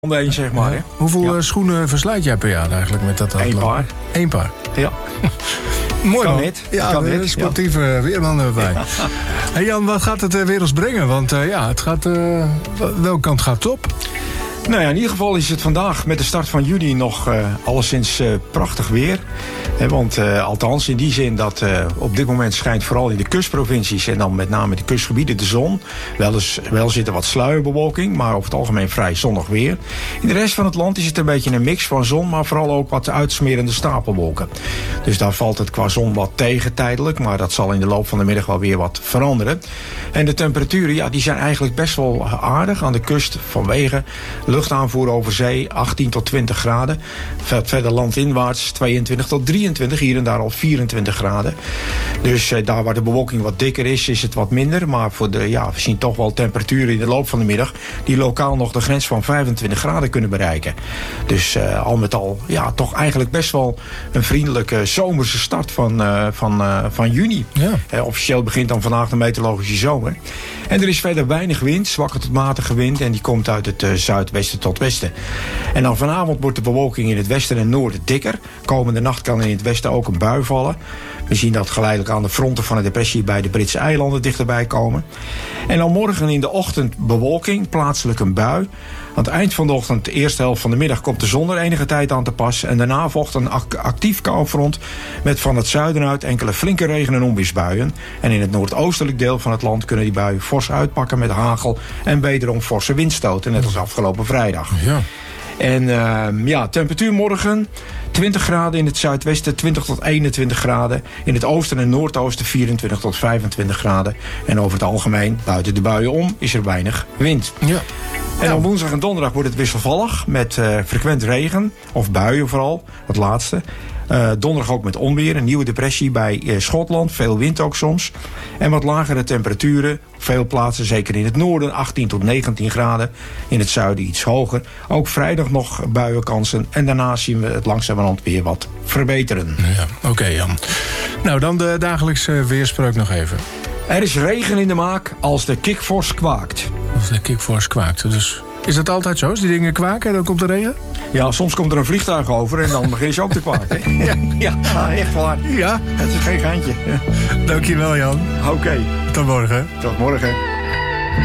Heen, zeg maar. Hè? Hoeveel schoenen verslijt jij per jaar eigenlijk met dat? Eén paar. Eén paar? Ja. Mooi kan man. net. Ja, kan een sportieve weerman erbij. Ja. Hey Jan, wat gaat het weer ons brengen? Want het gaat... welke kant gaat het op? Nou ja, in ieder geval is het vandaag met de start van juni nog alleszins prachtig weer. Want althans in die zin dat op dit moment schijnt vooral in de kustprovincies en dan met name de kustgebieden de zon. Wel zit er wat sluierbewolking, maar over het algemeen vrij zonnig weer. In de rest van het land is het een beetje een mix van zon, maar vooral ook wat uitsmerende stapelwolken. Dus daar valt het qua zon wat tegen tijdelijk, maar dat zal in de loop van de middag wel weer wat veranderen. En de temperaturen, ja, die zijn eigenlijk best wel aardig aan de kust vanwege luchtaanvoer over zee, 18 tot 20 graden. Verder landinwaarts 22 tot 23, hier en daar al 24 graden. Dus daar waar de bewolking wat dikker is het wat minder. Maar we zien toch wel temperaturen in de loop van de middag die lokaal nog de grens van 25 graden kunnen bereiken. Dus al met al, ja, toch eigenlijk best wel een vriendelijke zomerse start van juni. Ja. Officieel begint dan vandaag de meteorologische zomer. En er is verder weinig wind, zwakke tot matige wind. En die komt uit het zuidwesten tot westen. En dan vanavond wordt de bewolking in het westen en noorden dikker. Komende nacht kan in het westen ook een bui vallen. We zien dat geleidelijk aan de fronten van de depressie bij de Britse eilanden dichterbij komen. En dan morgen in de ochtend bewolking, plaatselijk een bui. Aan het eind van de ochtend, de eerste helft van de middag, komt de zon er enige tijd aan te pas. En daarna volgt een actief koufront met van het zuiden uit enkele flinke regen- en onweersbuien. En in het noordoostelijk deel van het land kunnen die buien fors uitpakken met hagel en wederom forse windstoten, net als afgelopen vrijdag. Ja. En temperatuur morgen 20 graden in het zuidwesten, 20 tot 21 graden. In het oosten en noordoosten 24 tot 25 graden. En over het algemeen, buiten de buien om, is er weinig wind. Ja. En dan woensdag en donderdag wordt het wisselvallig met frequent regen, of buien vooral, het laatste. Donderdag ook met onweer, een nieuwe depressie bij Schotland, veel wind ook soms. En wat lagere temperaturen, op veel plaatsen, zeker in het noorden, 18 tot 19 graden. In het zuiden iets hoger. Ook vrijdag nog buienkansen. En daarna zien we het langzamerhand weer wat verbeteren. Ja, oké, Jan. Nou, dan de dagelijkse weerspreuk nog even. Er is regen in de maak als de kikvors kwaakt. Als de kikvors kwaakt, dus... Is dat altijd zo? Als die dingen kwaken en dan komt er regen? Ja, soms komt er een vliegtuig over en dan begin je ook te kwaken. Ja, echt waar. Ja. Het is geen geintje. Dankjewel, Jan. Oké. Tot morgen. Tot morgen.